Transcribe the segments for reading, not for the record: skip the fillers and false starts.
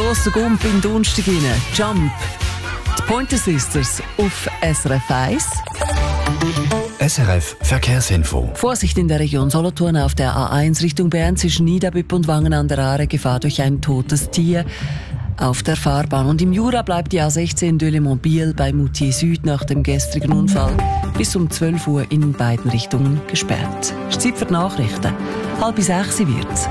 los, der Gump in Donnerstag rein. Jump. Die Pointer Sisters auf SRF 1. SRF Verkehrsinfo. Vorsicht in der Region Solothurn auf der A1 Richtung Bern zwischen Niederbüpp und Wangen an der Aare. Gefahr durch ein totes Tier auf der Fahrbahn. Und im Jura bleibt die A16 Deûlémont-Biel bei Moutier Süd nach dem gestrigen Unfall bis um 12 Uhr in beiden Richtungen gesperrt. Es ist Zeit für die Nachrichten. 5:30 wird's.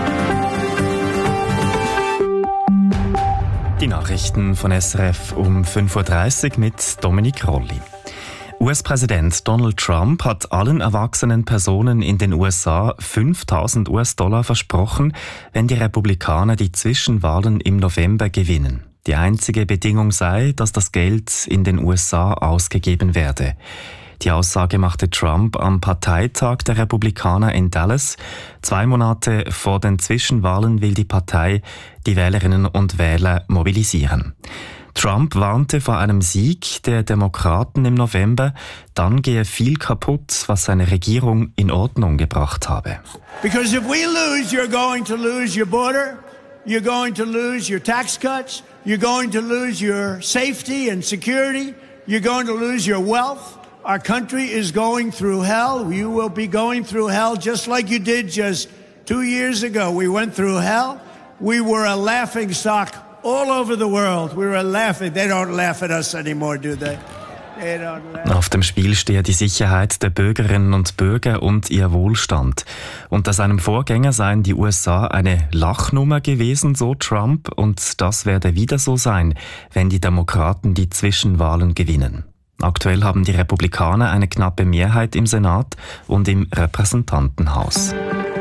Die Nachrichten von SRF um 5:30 Uhr mit Dominik Rolli. US-Präsident Donald Trump hat allen erwachsenen Personen in den USA $5.000 versprochen, wenn die Republikaner die Zwischenwahlen im November gewinnen. Die einzige Bedingung sei, dass das Geld in den USA ausgegeben werde. Die Aussage machte Trump am Parteitag der Republikaner in Dallas. 2 Monate vor den Zwischenwahlen will die Partei die Wählerinnen und Wähler mobilisieren. Trump warnte vor einem Sieg der Demokraten im November. Dann gehe viel kaputt, was seine Regierung in Ordnung gebracht habe. Because if we lose, you're going to lose your border, you're going to lose your tax cuts, you're going to lose your safety and security, you're going to lose your wealth. Our country is going through hell. You will be going through hell just like you did just 2 years ago. We went through hell. We were a laughing stock all over the world. We were laughing. They don't laugh at us anymore, do they? They don't laugh. Auf dem Spiel stehe die Sicherheit der Bürgerinnen und Bürger und ihr Wohlstand. Unter seinem Vorgänger seien die USA eine Lachnummer gewesen, so Trump, und das werde wieder so sein, wenn die Demokraten die Zwischenwahlen gewinnen. Aktuell haben die Republikaner eine knappe Mehrheit im Senat und im Repräsentantenhaus.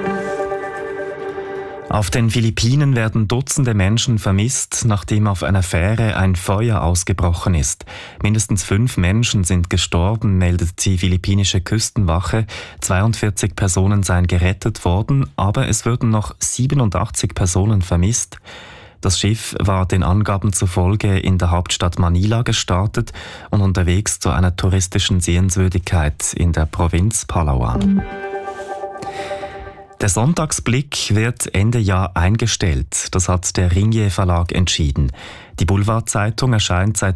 Auf den Philippinen werden Dutzende Menschen vermisst, nachdem auf einer Fähre ein Feuer ausgebrochen ist. Mindestens 5 Menschen sind gestorben, meldet die philippinische Küstenwache. 42 Personen seien gerettet worden, aber es würden noch 87 Personen vermisst. Das Schiff war den Angaben zufolge in der Hauptstadt Manila gestartet und unterwegs zu einer touristischen Sehenswürdigkeit in der Provinz Palawan. Der Sonntagsblick wird Ende Jahr eingestellt. Das hat der Ringier Verlag entschieden. Die Boulevardzeitung erscheint seit